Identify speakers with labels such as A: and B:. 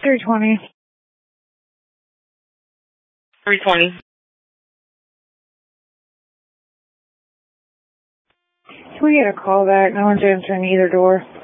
A: 320.
B: 320.
A: Can we get a call back? No one's answering either door.